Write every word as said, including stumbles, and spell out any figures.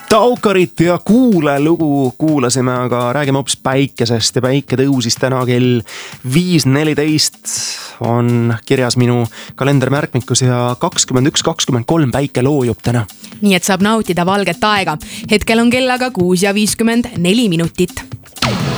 Taukarit ja Kuule lugu kuulasime, aga räägime hoopis päikesest ja päike tõusis täna kell viis neliteist on kirjas minu kalendermärkmikus ja kakskümmend üks kakskümmend kolm päike loojub täna. Nii et saab nautida valget aega. Hetkel on kell aga kuus ja viiskümmend neli minutit.